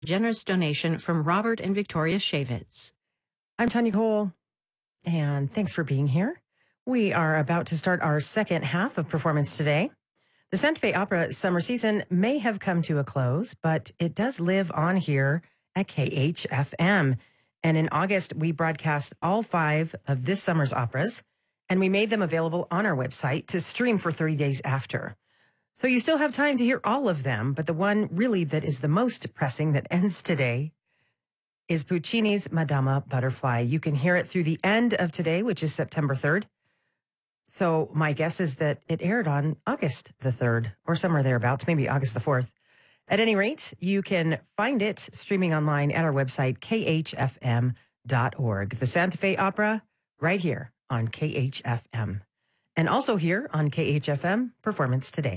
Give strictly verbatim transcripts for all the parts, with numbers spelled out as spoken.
Generous donation from Robert and Victoria Shavitz. I'm Tanya Cole, and thanks for being here. We are about to start our second half of performance today. The Santa Fe Opera summer season may have come to a close, but it does live on here at K H F M. And in August, we broadcast all five of this summer's operas, and we made them available on our website to stream for thirty days after. So you still have time to hear all of them, but the one really that is the most pressing that ends today is Puccini's Madama Butterfly. You can hear it through the end of today, which is September third. So my guess is that it aired on August the third or somewhere thereabouts, maybe August the fourth. At any rate, you can find it streaming online at our website, K H F M dot org. The Santa Fe Opera right here on K H F M. And also here on K H F M, Performance Today.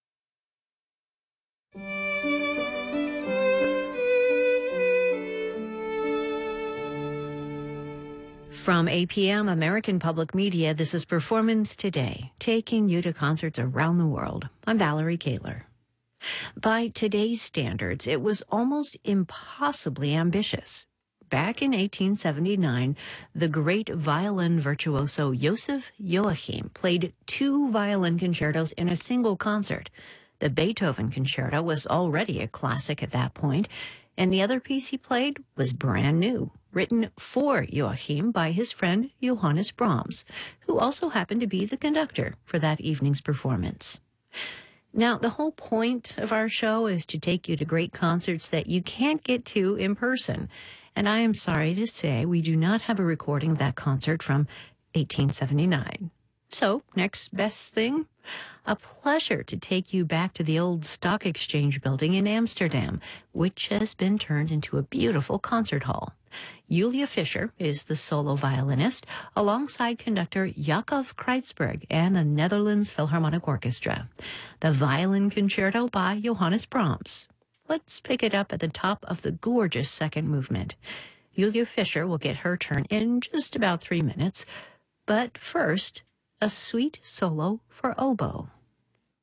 From A P M American Public Media, this is Performance Today, taking you to concerts around the world. I'm Valerie Kaler. By today's standards, it was almost impossibly ambitious. Back in eighteen seventy-nine, the great violin virtuoso Joseph Joachim played two violin concertos in a single concert. The Beethoven Concerto was already a classic at that point, and the other piece he played was brand new, written for Joachim by his friend Johannes Brahms, who also happened to be the conductor for that evening's performance. Now, the whole point of our show is to take you to great concerts that you can't get to in person. And I am sorry to say we do not have a recording of that concert from eighteen seventy-nine. So, next best thing? A pleasure to take you back to the old Stock Exchange building in Amsterdam, which has been turned into a beautiful concert hall. Julia Fischer is the solo violinist, alongside conductor Jakob Kreitzberg and the Netherlands Philharmonic Orchestra. The Violin Concerto by Johannes Brahms. Let's pick it up at the top of the gorgeous second movement. Julia Fischer will get her turn in just about three minutes. But first, a sweet solo for oboe.